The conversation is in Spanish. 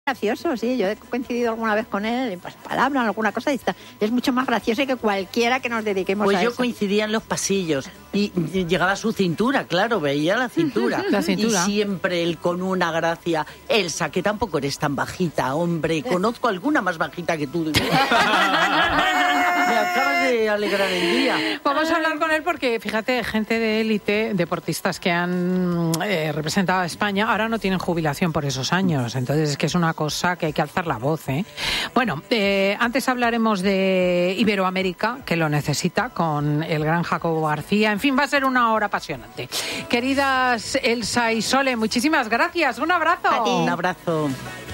Gracioso, sí, yo he coincidido alguna vez con él, pues palabra, alguna cosa, y está. Es mucho más gracioso que cualquiera que nos dediquemos pues a eso. Pues yo coincidía en los pasillos y llegaba a su cintura, claro, veía la cintura. La cintura. Y siempre él con una gracia. Elsa, que tampoco eres tan bajita, hombre, conozco alguna más bajita que tú. Me acabas de alegrar el día. Vamos a hablar con él porque, fíjate, gente de élite, deportistas que han representado a España, ahora no tienen jubilación por esos años. Entonces es que es una cosa que hay que alzar la voz, ¿eh? Bueno, antes hablaremos de Iberoamérica, que lo necesita, con el gran Jacobo García. En fin, va a ser una hora apasionante. Queridas Elsa y Sole, muchísimas gracias. Un abrazo. Un abrazo.